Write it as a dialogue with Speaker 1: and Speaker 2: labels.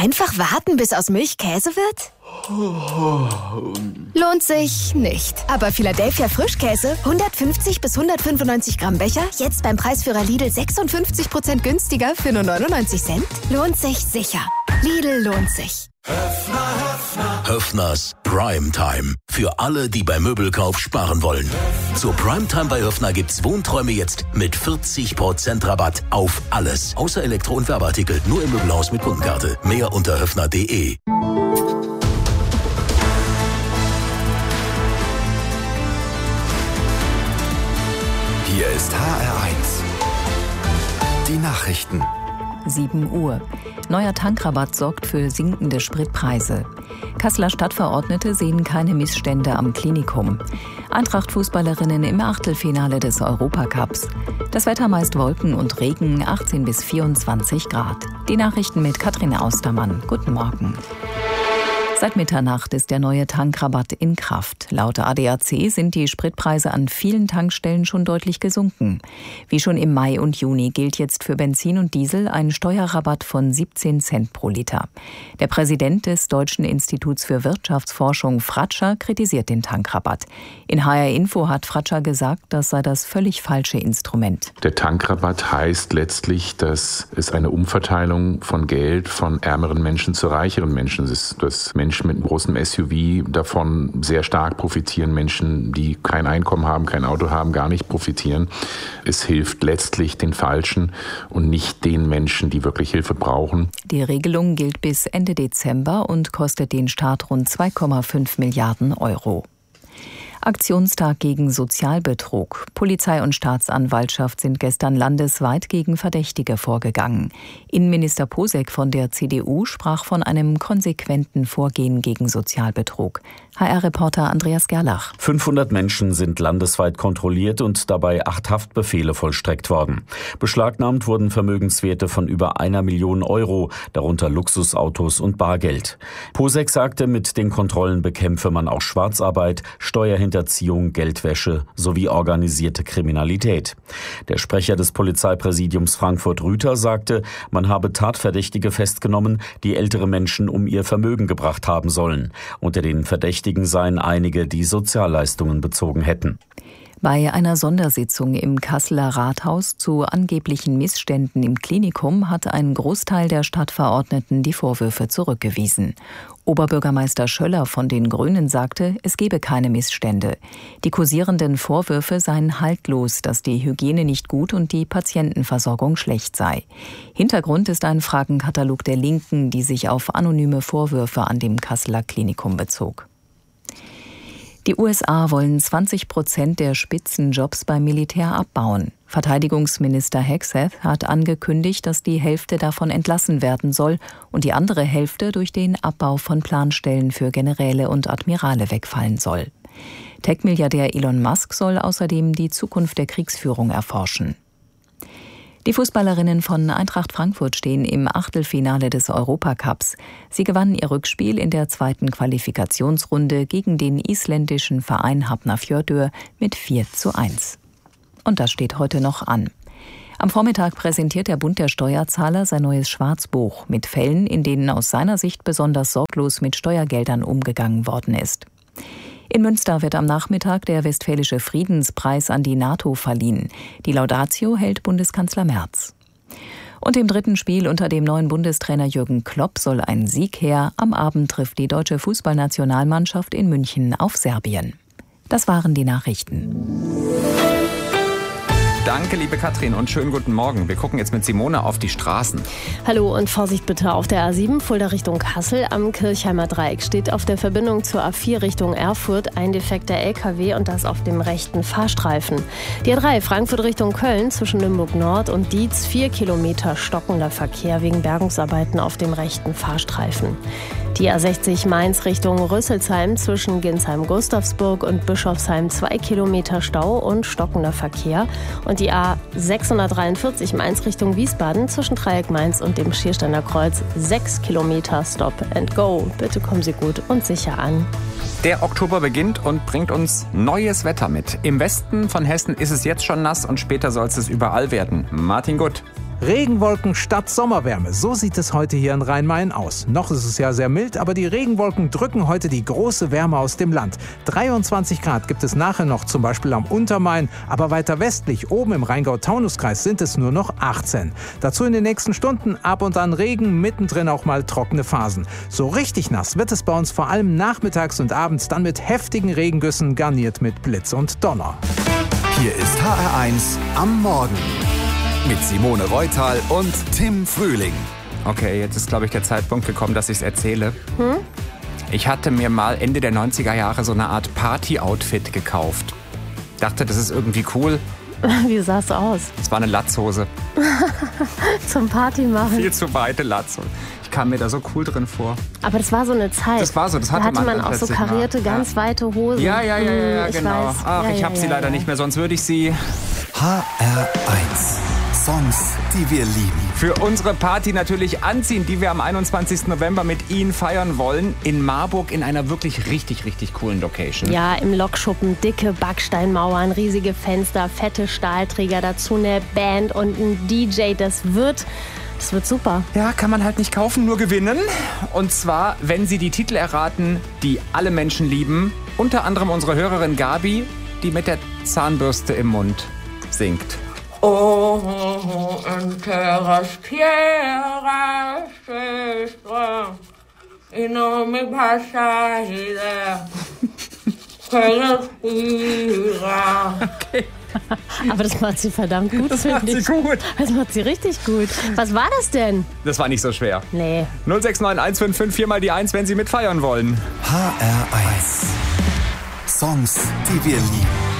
Speaker 1: Einfach warten, bis aus Milch Käse wird? Lohnt sich nicht. Aber Philadelphia Frischkäse, 150 bis 195 Gramm Becher, jetzt beim Preisführer Lidl 56% günstiger für nur 99 Cent? Lohnt sich sicher. Lidl lohnt sich.
Speaker 2: Höffners Primetime. Für alle, die beim Möbelkauf sparen wollen. Zur Primetime bei Höffner gibt's Wohnträume jetzt mit 40% Rabatt auf alles. Außer Elektro- und Werbeartikel. Nur im Möbelhaus mit Kundenkarte. Mehr unter höffner.de.
Speaker 3: Hier ist HR1. Die Nachrichten.
Speaker 4: 7 Uhr. Neuer Tankrabatt sorgt für sinkende Spritpreise. Kasseler Stadtverordnete sehen keine Missstände am Klinikum. Eintracht-Fußballerinnen im Achtelfinale des Europacups. Das Wetter meist Wolken und Regen, 18 bis 24 Grad. Die Nachrichten mit Katrin Austermann. Guten Morgen. Seit Mitternacht ist der neue Tankrabatt in Kraft. Laut ADAC sind die Spritpreise an vielen Tankstellen schon deutlich gesunken. Wie schon im Mai und Juni gilt jetzt für Benzin und Diesel ein Steuerrabatt von 17 Cent pro Liter. Der Präsident des Deutschen Instituts für Wirtschaftsforschung, Fratscher, kritisiert den Tankrabatt. In HR Info hat Fratscher gesagt, das sei das völlig falsche Instrument.
Speaker 5: Der Tankrabatt heißt letztlich, dass es eine Umverteilung von Geld von ärmeren Menschen zu reicheren Menschen ist. Dass Menschen mit einem großen SUV davon sehr stark profitieren. Menschen, die kein Einkommen haben, kein Auto haben, gar nicht profitieren. Es hilft letztlich den Falschen und nicht den Menschen, die wirklich Hilfe brauchen.
Speaker 4: Die Regelung gilt bis Ende Dezember und kostet den Staat rund 2,5 Milliarden Euro. Aktionstag gegen Sozialbetrug. Polizei und Staatsanwaltschaft sind gestern landesweit gegen Verdächtige vorgegangen. Innenminister Posek von der CDU sprach von einem konsequenten Vorgehen gegen Sozialbetrug. HR-Reporter Andreas Gerlach.
Speaker 6: 500 Menschen sind landesweit kontrolliert und dabei 8 Haftbefehle vollstreckt worden. Beschlagnahmt wurden Vermögenswerte von über 1 Million Euro, darunter Luxusautos und Bargeld. Posek sagte, mit den Kontrollen bekämpfe man auch Schwarzarbeit, Steuerhinterziehung, Geldwäsche sowie organisierte Kriminalität. Der Sprecher des Polizeipräsidiums Frankfurt-Rüther sagte, man habe Tatverdächtige festgenommen, die ältere Menschen um ihr Vermögen gebracht haben sollen. Unter den Verdächtigen seien einige, die Sozialleistungen bezogen hätten.
Speaker 4: Bei einer Sondersitzung im Kasseler Rathaus zu angeblichen Missständen im Klinikum hat ein Großteil der Stadtverordneten die Vorwürfe zurückgewiesen. Oberbürgermeister Schöller von den Grünen sagte, es gebe keine Missstände. Die kursierenden Vorwürfe seien haltlos, dass die Hygiene nicht gut und die Patientenversorgung schlecht sei. Hintergrund ist ein Fragenkatalog der Linken, die sich auf anonyme Vorwürfe an dem Kasseler Klinikum bezog. Die USA wollen 20% der Spitzenjobs beim Militär abbauen. Verteidigungsminister Hegseth hat angekündigt, dass die Hälfte davon entlassen werden soll und die andere Hälfte durch den Abbau von Planstellen für Generäle und Admirale wegfallen soll. Tech-Milliardär Elon Musk soll außerdem die Zukunft der Kriegsführung erforschen. Die Fußballerinnen von Eintracht Frankfurt stehen im Achtelfinale des Europacups. Sie gewannen ihr Rückspiel in der 2. Qualifikationsrunde gegen den isländischen Verein Hafnarfjörður mit 4:1. Und das steht heute noch an. Am Vormittag präsentiert der Bund der Steuerzahler sein neues Schwarzbuch mit Fällen, in denen aus seiner Sicht besonders sorglos mit Steuergeldern umgegangen worden ist. In Münster wird am Nachmittag der Westfälische Friedenspreis an die NATO verliehen. Die Laudatio hält Bundeskanzler Merz. Und im 3. Spiel unter dem neuen Bundestrainer Jürgen Klopp soll ein Sieg her. Am Abend trifft die deutsche Fußballnationalmannschaft in München auf Serbien. Das waren die Nachrichten.
Speaker 7: Danke, liebe Katrin, und schönen guten Morgen. Wir gucken jetzt mit Simone auf die Straßen.
Speaker 8: Hallo und Vorsicht bitte auf der A7 Fulda Richtung Kassel. Am Kirchheimer Dreieck steht auf der Verbindung zur A4 Richtung Erfurt ein defekter LKW und das auf dem rechten Fahrstreifen. Die A3 Frankfurt Richtung Köln zwischen Nürnberg Nord und Dietz 4 Kilometer stockender Verkehr wegen Bergungsarbeiten auf dem rechten Fahrstreifen. Die A60 Mainz Richtung Rüsselsheim zwischen Ginsheim-Gustavsburg und Bischofsheim 2 Kilometer Stau und stockender Verkehr. Und die A643 Mainz Richtung Wiesbaden zwischen Dreieck Mainz und dem Schiersteiner Kreuz 6 Kilometer Stop and Go. Bitte kommen Sie gut und sicher an.
Speaker 7: Der Oktober beginnt und bringt uns neues Wetter mit. Im Westen von Hessen ist es jetzt schon nass und später soll es überall werden. Martin Gutt.
Speaker 9: Regenwolken statt Sommerwärme. So sieht es heute hier in Rhein-Main aus. Noch ist es ja sehr mild, aber die Regenwolken drücken heute die große Wärme aus dem Land. 23 Grad gibt es nachher noch, zum Beispiel am Untermain. Aber weiter westlich, oben im Rheingau-Taunus-Kreis, sind es nur noch 18. Dazu in den nächsten Stunden ab und an Regen, mittendrin auch mal trockene Phasen. So richtig nass wird es bei uns vor allem nachmittags und abends, dann mit heftigen Regengüssen garniert mit Blitz und Donner.
Speaker 3: Hier ist HR1 am Morgen mit Simone Reutal und Tim Frühling.
Speaker 7: Okay, jetzt ist, glaube ich, der Zeitpunkt gekommen, dass ich es erzähle. Ich hatte mir mal Ende der 90er Jahre so eine Art Party-Outfit gekauft. Dachte, das ist irgendwie cool.
Speaker 8: Wie sah es aus?
Speaker 7: Es war eine Latzhose.
Speaker 8: Zum Party machen.
Speaker 7: Viel zu weite Latzhose. Ich kam mir da so cool drin vor.
Speaker 8: Aber das war so eine Zeit.
Speaker 7: Das war so, das hatte
Speaker 8: man auch so karierte, ganz weite Hosen.
Speaker 7: Ja, genau.
Speaker 8: Weiß.
Speaker 7: Ach, ich habe sie leider nicht mehr, sonst würde ich sie...
Speaker 3: HR1. Songs, die wir lieben.
Speaker 7: Für unsere Party natürlich anziehen, die wir am 21. November mit Ihnen feiern wollen. In Marburg in einer wirklich richtig, richtig coolen Location.
Speaker 8: Ja, im Lokschuppen, dicke Backsteinmauern, riesige Fenster, fette Stahlträger, dazu eine Band und ein DJ. Das wird super.
Speaker 7: Ja, kann man halt nicht kaufen, nur gewinnen. Und zwar, wenn Sie die Titel erraten, die alle Menschen lieben. Unter anderem unsere Hörerin Gabi, die mit der Zahnbürste im Mund singt.
Speaker 10: Oh, enteras tierras y no me pasa idea.
Speaker 8: Okay. Aber das macht sie verdammt gut.
Speaker 7: Das macht sie gut.
Speaker 8: Das macht sie richtig gut. Was war das denn?
Speaker 7: Das war nicht so schwer.
Speaker 8: Nee.
Speaker 7: 069 155 4 mal die 1, wenn Sie mitfeiern wollen.
Speaker 3: HR1. Songs, die wir lieben.